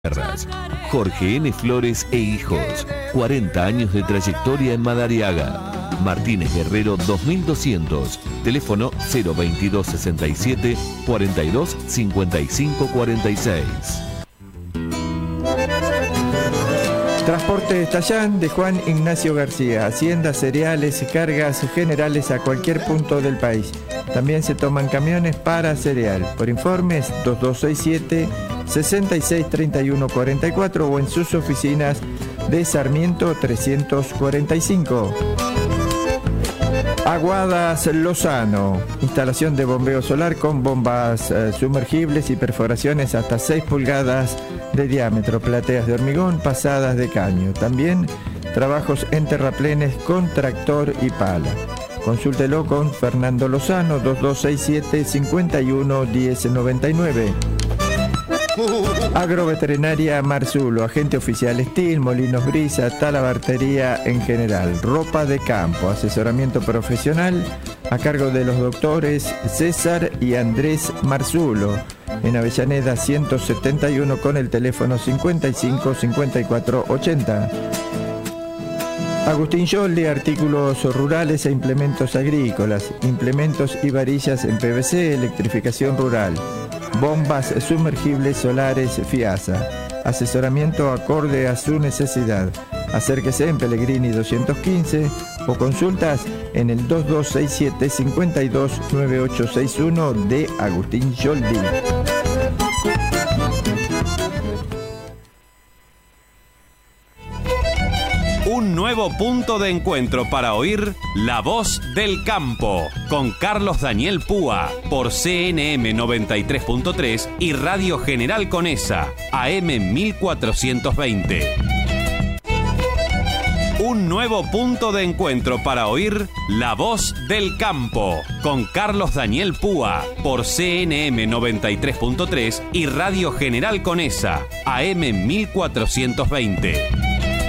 Jorge N. Flores e Hijos, 40 años de trayectoria en Madariaga. Martínez Guerrero 2200, teléfono 02267 42 55 46. Transporte Estallán de Juan Ignacio García, haciendas, cereales y cargas generales a cualquier punto del país. También se toman camiones para cereal. Por informes 2267 66 31 44 o en sus oficinas de Sarmiento 345. Aguadas Lozano, instalación de bombeo solar con bombas sumergibles y perforaciones hasta 6 pulgadas de diámetro, plateas de hormigón pasadas de caño. También trabajos en terraplenes con tractor y pala. Consúltelo con Fernando Lozano, 2267 51 1099. Agroveterinaria Marzulo, agente oficial Estil, Molinos Brisa, talabartería en general, ropa de campo, asesoramiento profesional a cargo de los doctores César y Andrés Marzulo, en Avellaneda 171 con el teléfono 55 54 80. Agustín Yoldi, artículos rurales e implementos agrícolas, implementos y varillas en PVC, electrificación rural, bombas sumergibles solares FIASA, asesoramiento acorde a su necesidad. Acérquese en Pellegrini 215 o consultas en el 2267 52 9861 de Agustín Yoldi. Un nuevo punto de encuentro para oír La Voz del Campo con Carlos Daniel Púa por CNM 93.3 y Radio General Conesa AM 1420. Un nuevo punto de encuentro para oír La Voz del Campo con Carlos Daniel Púa por CNM 93.3 y Radio General Conesa AM 1420.